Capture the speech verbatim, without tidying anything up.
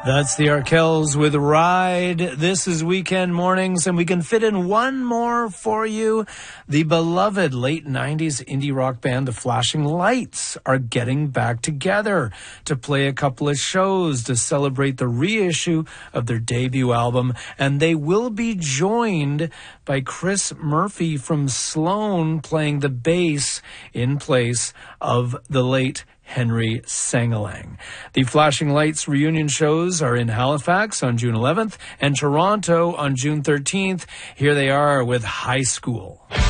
That's the Arkells with Ride. This is Weekend Mornings, and we can fit in one more for you. The beloved late nineties indie rock band, The Flashing Lights, are getting back together to play a couple of shows to celebrate the reissue of their debut album, and they will be joined by Chris Murphy from Sloan playing the bass in place of the late Henry Sangalang. The Flashing Lights reunion shows are in Halifax on June eleventh and Toronto on June thirteenth. Here they are with High School.